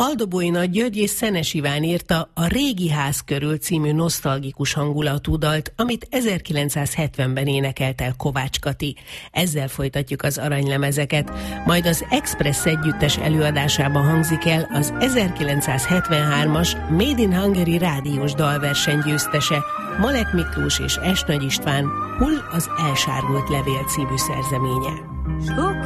Aldobói Nagy György és Szenes Iván írta a Régi ház körül című nosztalgikus hangulatú dalt, amit 1970-ben énekelt el Kovács Kati. Ezzel folytatjuk az aranylemezeket, majd az Express együttes előadásában hangzik el az 1973-as Made in Hungary rádiós dalverseny győztese, Malek Miklós és Es Nagy István Hull az elsárgult levél című szerzeménye.